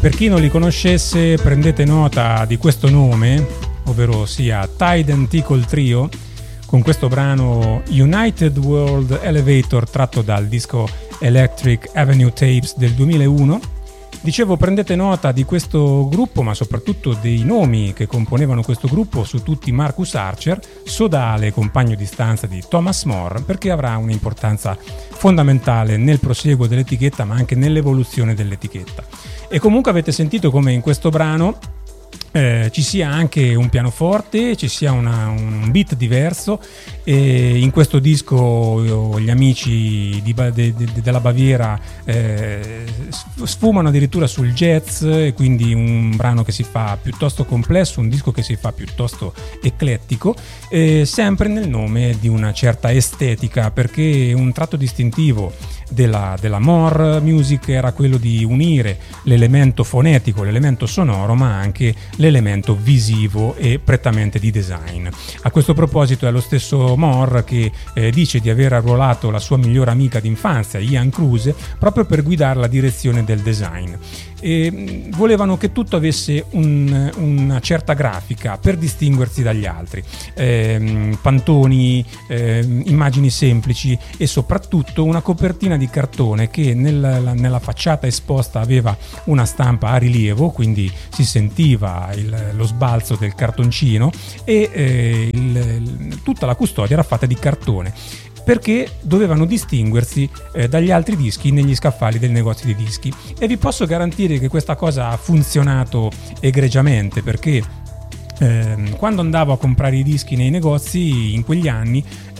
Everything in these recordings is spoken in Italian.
Per chi non li conoscesse, prendete nota di questo nome, ovvero sia Tide and Tickle Trio, con questo brano United World Elevator tratto dal disco Electric Avenue Tapes del 2001. Dicevo, prendete nota di questo gruppo, ma soprattutto dei nomi che componevano questo gruppo, su tutti Marcus Archer, sodale compagno di stanza di Thomas More, perché avrà un'importanza fondamentale nel prosieguo dell'etichetta, ma anche nell'evoluzione dell'etichetta. E comunque avete sentito come in questo brano ci sia anche un pianoforte, ci sia un beat diverso, e in questo disco gli amici della Baviera sfumano addirittura sul jazz, e quindi un brano che si fa piuttosto complesso, un disco che si fa piuttosto eclettico, sempre nel nome di una certa estetica, perché un tratto distintivo della More Music era quello di unire l'elemento fonetico, l'elemento sonoro, ma anche l'elemento visivo e prettamente di design. A questo proposito è lo stesso More che dice di aver arruolato la sua migliore amica d'infanzia, Ian Kruse, proprio per guidare la direzione del design. E volevano che tutto avesse una certa grafica per distinguersi dagli altri, pantoni, immagini semplici e soprattutto una copertina di cartone che nella facciata esposta aveva una stampa a rilievo, quindi si sentiva lo sbalzo del cartoncino, e tutta la custodia era fatta di cartone, perché dovevano distinguersi dagli altri dischi negli scaffali del negozio di dischi. E vi posso garantire che questa cosa ha funzionato egregiamente, perché quando andavo a comprare i dischi nei negozi in quegli anni,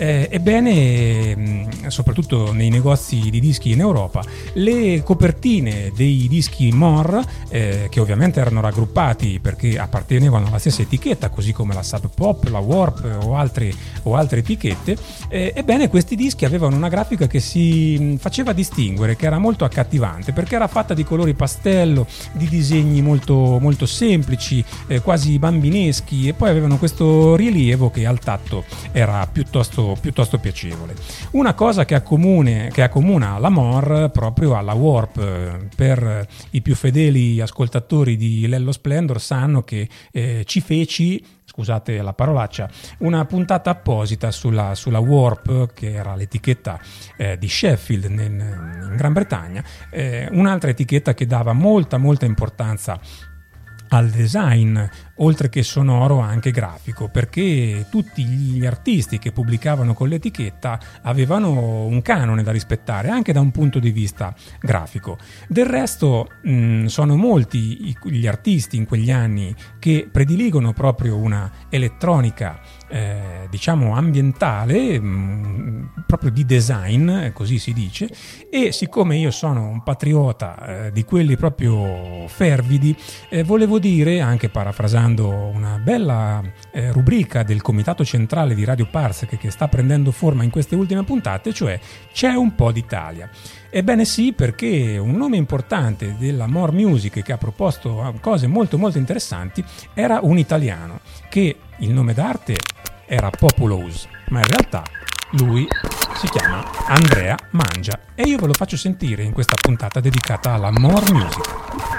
ebbene, soprattutto nei negozi di dischi in Europa, le copertine dei dischi More, che ovviamente erano raggruppati perché appartenevano alla stessa etichetta, così come la Sub Pop, la Warp o altre etichette, ebbene questi dischi avevano una grafica che si faceva distinguere, che era molto accattivante, perché era fatta di colori pastello, di disegni molto, molto semplici, quasi bambineschi, e poi avevano questo rilievo che al tatto era piuttosto piacevole. Una cosa che accomuna la More proprio alla Warp, per i più fedeli ascoltatori di Lello Splendor sanno che ci feci, scusate la parolaccia, una puntata apposita sulla Warp, che era l'etichetta di Sheffield in Gran Bretagna, un'altra etichetta che dava molta importanza al design, oltre che sonoro anche grafico, perché tutti gli artisti che pubblicavano con l'etichetta avevano un canone da rispettare anche da un punto di vista grafico. Del resto sono molti gli artisti in quegli anni che prediligono proprio una elettronica diciamo ambientale, proprio di design, così si dice, e siccome io sono un patriota di quelli proprio fervidi, volevo dire, anche parafrasando una bella rubrica del Comitato Centrale di Radio Parsec che sta prendendo forma in queste ultime puntate, cioè c'è un po' d'Italia. Ebbene sì, perché un nome importante della More Music che ha proposto cose molto interessanti era un italiano, che il nome d'arte era Populous, ma in realtà lui si chiama Andrea Mangia, e io ve lo faccio sentire in questa puntata dedicata alla More Music.